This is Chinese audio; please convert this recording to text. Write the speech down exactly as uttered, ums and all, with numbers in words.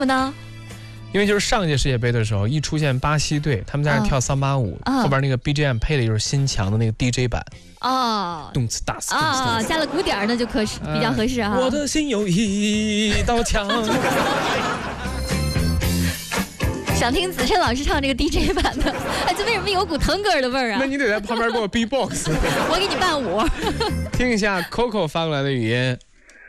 不呢？ 因为就是上届世界杯的时候，一出现巴西队，他们在那跳桑巴舞， 啊、 后边那个 B G M 配的就是新强的那个 D J 版。 哦， 动次打次啊，加了鼓点那就可是比较合适哈。 我的心有一道墙。 想听子琛老师唱这个 D J 版的，哎，这为什么有股腾格尔的味儿啊？ 那你得在旁边给我 B-box。 我给你伴舞。 听一下 Coco 发过来的语音。